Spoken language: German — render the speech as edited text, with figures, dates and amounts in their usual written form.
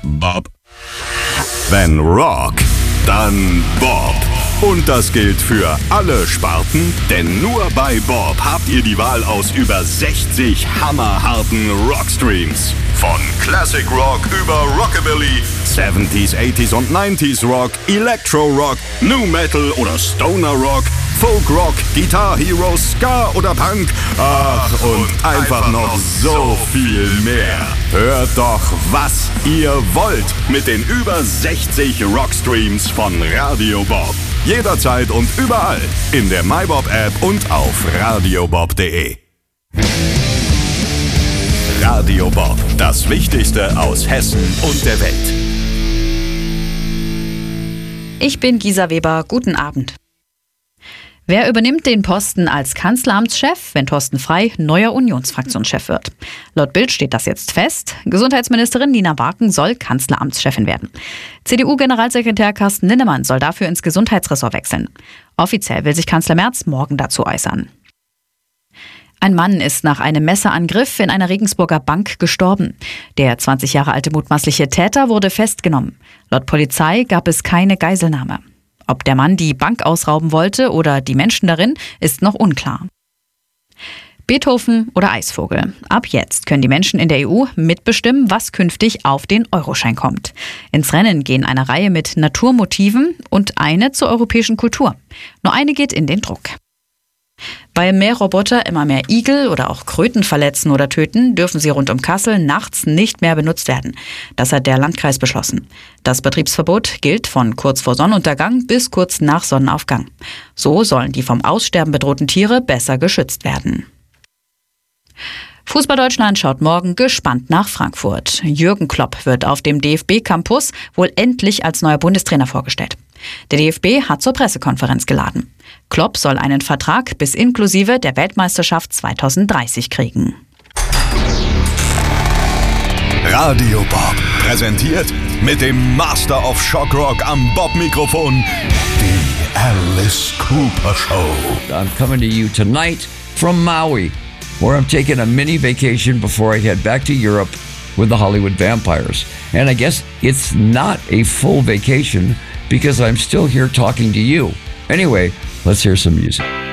Bob. Wenn Rock, dann Bob. Und das gilt für alle Sparten, denn nur bei Bob habt ihr die Wahl aus über 60 hammerharten Rockstreams. Von Classic Rock über Rockabilly, 70s, 80s und 90s Rock, Electro Rock, New Metal oder Stoner Rock, Folk Rock, Guitar Hero, Ska oder Punk. Ach, und einfach noch so viel mehr. Hört doch, was ihr wollt mit den über 60 Rockstreams von Radio Bob. Jederzeit und überall in der MyBob-App und auf radiobob.de. Radio Bob, das Wichtigste aus Hessen und der Welt. Ich bin Gisa Weber, guten Abend. Wer übernimmt den Posten als Kanzleramtschef, wenn Thorsten Frey neuer Unionsfraktionschef wird? Laut Bild steht das jetzt fest. Gesundheitsministerin Nina Barken soll Kanzleramtschefin werden. CDU-Generalsekretär Carsten Linnemann soll dafür ins Gesundheitsressort wechseln. Offiziell will sich Kanzler Merz morgen dazu äußern. Ein Mann ist nach einem Messerangriff in einer Regensburger Bank gestorben. Der 20 Jahre alte mutmaßliche Täter wurde festgenommen. Laut Polizei gab es keine Geiselnahme. Ob der Mann die Bank ausrauben wollte oder die Menschen darin, ist noch unklar. Beethoven oder Eisvogel. Ab jetzt können die Menschen in der EU mitbestimmen, was künftig auf den Euroschein kommt. Ins Rennen gehen eine Reihe mit Naturmotiven und eine zur europäischen Kultur. Nur eine geht in den Druck. Weil mehr Roboter immer mehr Igel oder auch Kröten verletzen oder töten, dürfen sie rund um Kassel nachts nicht mehr benutzt werden. Das hat der Landkreis beschlossen. Das Betriebsverbot gilt von kurz vor Sonnenuntergang bis kurz nach Sonnenaufgang. So sollen die vom Aussterben bedrohten Tiere besser geschützt werden. Fußball Deutschland schaut morgen gespannt nach Frankfurt. Jürgen Klopp wird auf dem DFB-Campus wohl endlich als neuer Bundestrainer vorgestellt. Der DFB hat zur Pressekonferenz geladen. Klopp soll einen Vertrag bis inklusive der Weltmeisterschaft 2030 kriegen. Radio Bob präsentiert mit dem Master of Shock Rock am Bob-Mikrofon die Alice Cooper Show. I'm coming to you tonight from Maui, where I'm taking a mini vacation before I head back to Europe with the Hollywood Vampires. And I guess it's not a full vacation because I'm still here talking to you. Anyway, let's hear some music.